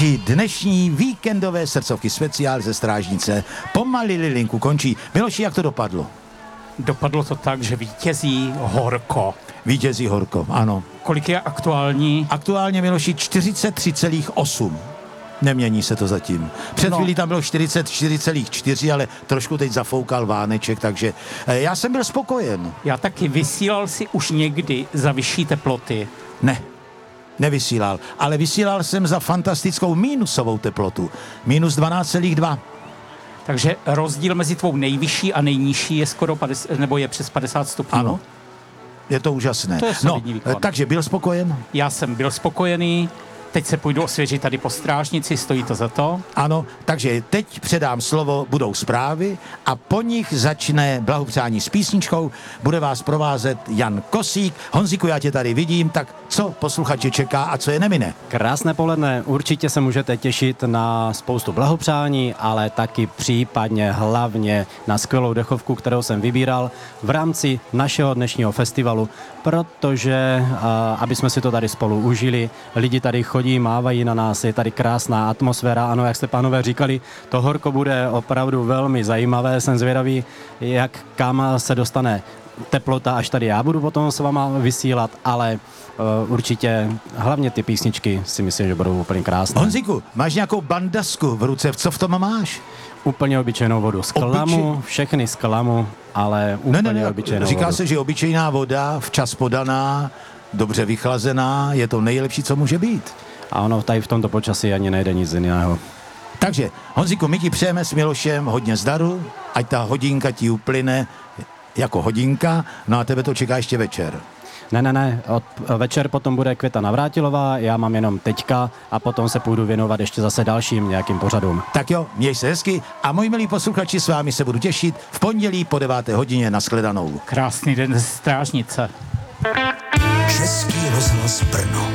I dnešní víkendové srdcovky speciál ze Strážnice pomalili linku končí. Miloši, jak to dopadlo? Dopadlo to tak, že vítězí Horko. Vítězí Horko, ano. Kolik je aktuální? Aktuálně, Miloši, 43,8. Nemění se to zatím. Před chvílí tam bylo 44,4, ale trošku teď zafoukal Váneček, takže já jsem byl spokojen. Já taky. Vysílal si už někdy za vyšší teploty? Ne, nevysílal, ale vysílal jsem za fantastickou mínusovou teplotu. Minus 12,2. Takže rozdíl mezi tvou nejvyšší a nejnižší je skoro 50, nebo je přes 50 stupňů. Ano, je to úžasné. To je solidní výkon. Takže byl spokojen? Já jsem byl spokojený. Teď se půjdu osvěžit tady po Strážnici, stojí to za to. Ano, takže teď předám slovo, budou zprávy a po nich začne blahopřání s písničkou. Bude vás provázet Jan Kosík. Honzíku, já tě tady vidím, tak co posluchače čeká a co je nemine? Krásné poledne, určitě se můžete těšit na spoustu blahopřání, ale taky případně hlavně na skvělou dechovku, kterou jsem vybíral v rámci našeho dnešního festivalu, protože aby jsme si to tady spolu užili, lidi tady chodí, mávají na nás, je tady krásná atmosféra. Ano, jak jste pánové říkali, to Horko bude opravdu velmi zajímavé. Jsem zvědavý, kam se dostane teplota, až tady já budu potom s váma vysílat, ale určitě hlavně ty písničky si myslím, že budou úplně krásné. Honzíku, máš nějakou bandasku v ruce, co v tom máš? Úplně obyčejnou vodu. Z klamu, všechny z klamu, ale úplně obyčejnou Říká vodu. se, že obyčejná voda, včas podaná, dobře vychlazená, je to nejlepší, co může být. A ono tady v tomto počasí ani nejde nic jiného. Takže, Honzíku, my ti přejeme s Milošem hodně zdaru, ať ta hodinka ti uplyne jako hodinka, no a tebe to čeká ještě večer. Ne, večer potom bude Květa Navrátilová, já mám jenom teďka a potom se půjdu věnovat ještě zase dalším nějakým pořadům. Tak jo, měj se hezky a moji milí posluchači, s vámi se budu těšit v pondělí po 9. hodině. Nashledanou. Krásný den ze Strážnice. Český rozhlas Brno.